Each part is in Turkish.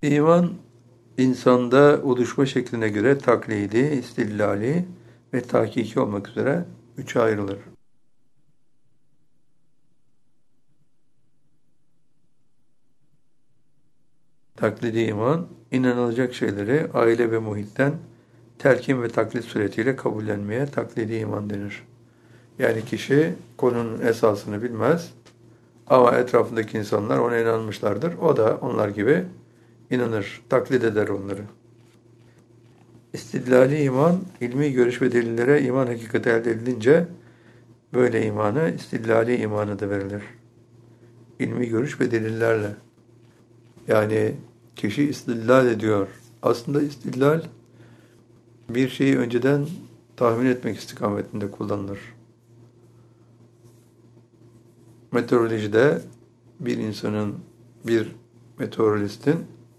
İman, insanda oluşma şekline göre taklidi, istillali ve tahkiki olmak üzere üçe ayrılır. Taklidi iman, inanılacak şeyleri aile ve muhitten telkin ve taklit suretiyle kabullenmeye taklidi iman denir. Yani kişi konunun esasını bilmez ama etrafındaki insanlar ona inanmışlardır. O da onlar gibi inanır, taklit eder onları. İstidlali iman, ilmi görüş ve delillere iman hakikati elde edilince böyle imana istidlali imanı da verilir. İlmi görüş ve delillerle. Yani kişi istidlal ediyor. Aslında istidlal bir şeyi önceden tahmin etmek istikametinde kullanılır. Meteorolojide bir meteorolojistin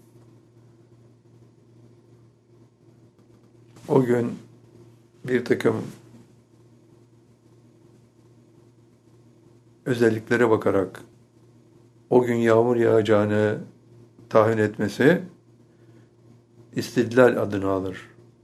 o gün bir takım özelliklere bakarak o gün yağmur yağacağını tahmin etmesi istidlal adını alır.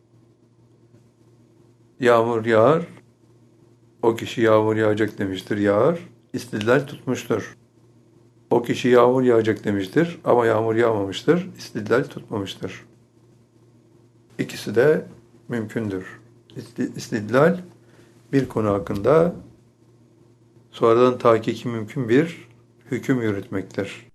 Yağmur yağar, o kişi yağmur yağacak demiştir, yağar, istidlal tutmuştur. O kişi yağmur yağacak demiştir ama yağmur yağmamıştır, istidlal tutmamıştır. İkisi de mümkündür. İstidlal bir konu hakkında sonradan tahkiki mümkün bir hüküm yürütmektir.